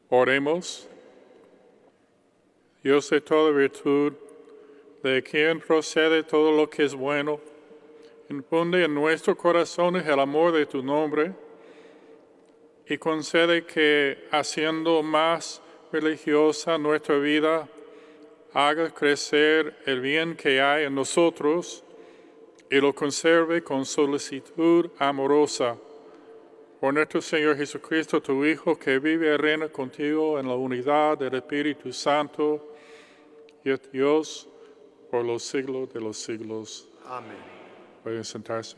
Oremos. Dios de toda virtud, de quien procede todo lo que es bueno, infunde en nuestros corazones el amor de tu nombre y concede que, haciendo más religiosa nuestra vida, haga crecer el bien que hay en nosotros y lo conserve con solicitud amorosa. Por nuestro Señor Jesucristo, tu Hijo, que vive y reina contigo en la unidad del Espíritu Santo, y es Dios por los siglos de los siglos. Amén. Pueden sentarse.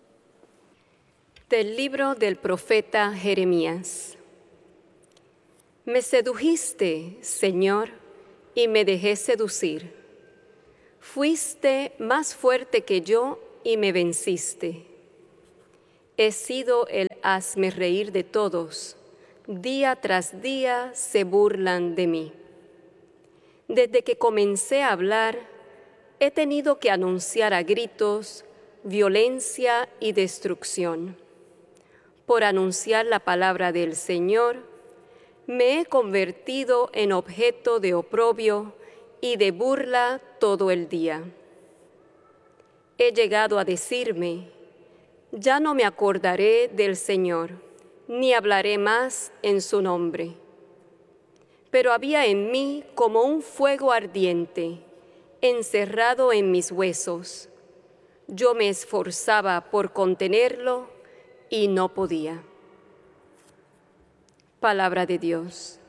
Del libro del profeta Jeremías. Me sedujiste, Señor, y me dejé seducir. Fuiste más fuerte que yo y me venciste. He sido el hazmerreír de todos. Día tras día se burlan de mí. Desde que comencé a hablar, he tenido que anunciar a gritos violencia y destrucción. Por anunciar la palabra del Señor, me he convertido en objeto de oprobio y de burla todo el día. He llegado a decirme, ya no me acordaré del Señor, ni hablaré más en su nombre. Pero había en mí como un fuego ardiente, encerrado en mis huesos. Yo me esforzaba por contenerlo y no podía. Palabra de Dios.